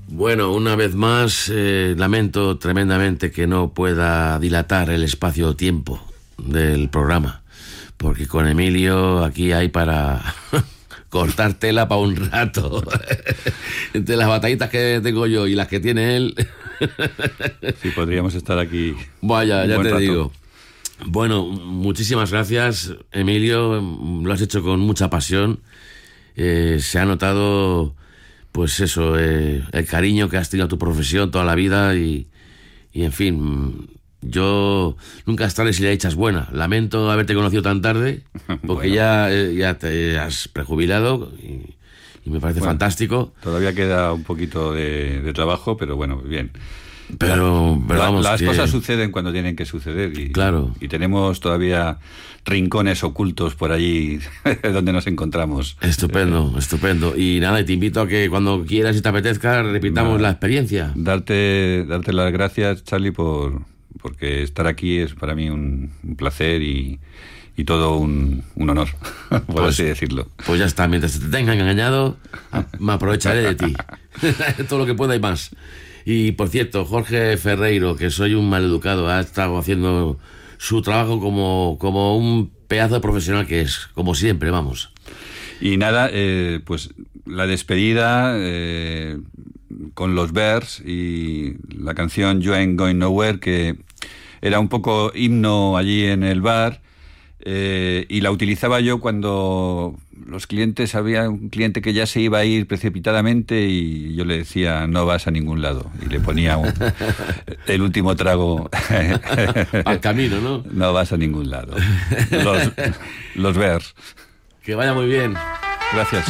Bueno, una vez más, lamento tremendamente que no pueda dilatar el espacio-tiempo del programa, porque con Emilio aquí hay para cortar tela para un rato. Entre las batallitas que tengo yo y las que tiene él. Sí, podríamos estar aquí. Vaya, ya te rato. digo. Bueno, muchísimas gracias, Emilio. Lo has hecho con mucha pasión. Se ha notado, pues eso, el cariño que has tenido a tu profesión toda la vida y en fin, yo nunca es tarde si la dicha es buena. Lamento haberte conocido tan tarde, porque bueno, ya te has prejubilado y me parece fantástico. Todavía queda un poquito de trabajo, pero bueno, bien. Pero vamos, las cosas suceden cuando tienen que suceder claro. Y tenemos todavía rincones ocultos por allí donde nos encontramos. Estupendo. Y nada, te invito a que cuando quieras y te apetezca repitamos la experiencia. Darte las gracias, Charlie, porque estar aquí es para mí un placer y todo un honor, por así decirlo. Pues ya está, mientras te tengan engañado, me aprovecharé de ti. Todo lo que pueda y más. Y por cierto, Jorge Ferreiro, que soy un maleducado, ha estado haciendo su trabajo como un pedazo de profesional que es, como siempre, vamos. Y nada, pues la despedida con los Bears y la canción You Ain't Going Nowhere, que era un poco himno allí en el bar. Y la utilizaba yo cuando los clientes, había un cliente que ya se iba a ir precipitadamente y yo le decía, no vas a ningún lado, y le ponía el último trago al camino, ¿no? No vas a ningún lado. Los Bears. Que vaya muy bien. Gracias.